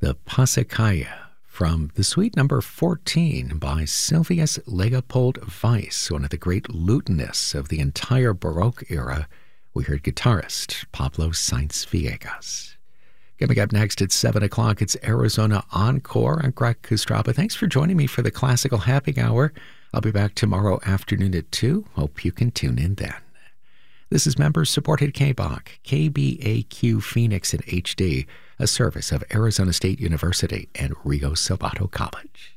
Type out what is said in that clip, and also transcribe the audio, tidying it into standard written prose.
the Pasacaya from the suite number 14 by Silvius Leopold Weiss, one of the great lutenists of the entire Baroque era. We heard guitarist Pablo Sainz-Villegas. Coming up next at 7 o'clock, it's Arizona Encore. I'm Greg Kostraba. Thanks for joining me for the Classical Happy Hour. I'll be back tomorrow afternoon at 2. Hope you can tune in then. This is member-supported KBOC, KBAQ Phoenix in HD, a service of Arizona State University and Rio Salado College.